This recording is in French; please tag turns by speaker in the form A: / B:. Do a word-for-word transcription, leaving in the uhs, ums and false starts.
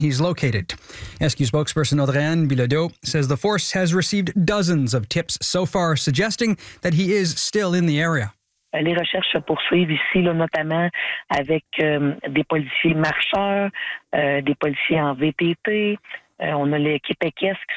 A: he's located. S Q spokesperson Audrey-Anne Bilodeau says the force has received dozens of tips so far suggesting that he is still in the area.
B: Les recherches se poursuivent ici, là, notamment avec euh, des policiers marcheurs, euh, des policiers en V P P. Euh, on a l'équipe équestre qui